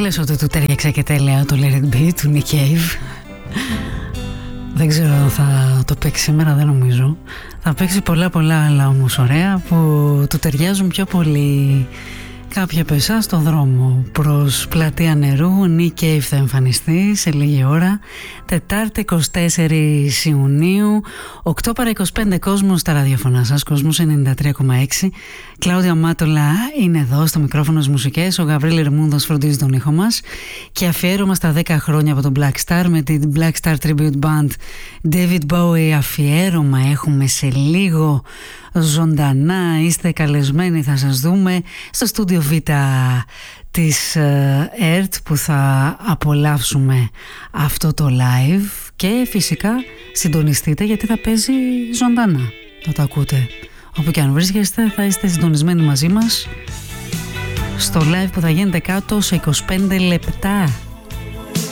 λες ότι του τέριαξε και τέλεια το Let It Be του Nick Cave. Δεν ξέρω αν θα το παίξει σήμερα, δεν νομίζω. Θα παίξει πολλά άλλα όμως ωραία που του ταιριάζουν πιο πολύ. Κάποια από εσάς στο δρόμο προς Πλατεία Νερού, Nick Cave θα εμφανιστεί σε λίγη ώρα. Τετάρτη 24 Ιουνίου, 8 παρά 25 κόσμος στα ραδιοφωνά σας, κόσμος 93,6. Κλάουδια Μάτολα είναι εδώ στο μικρόφωνο στις μουσικές, ο Γαβρίλη Ρεμούνδος φροντίζει τον ήχο μας και αφιέρωμα στα 10 χρόνια από τον Black Star με την Black Star Tribute Band David Bowie. Αφιέρωμα έχουμε σε λίγο ζωντανά, είστε καλεσμένοι, θα σας δούμε στο στούντιο Β της ΕΡΤ που θα απολαύσουμε αυτό το live και φυσικά συντονιστείτε γιατί θα παίζει ζωντανά, θα το ακούτε όπου και αν βρίσκεστε, θα είστε συντονισμένοι μαζί μας στο live που θα γίνεται κάτω σε 25 λεπτά.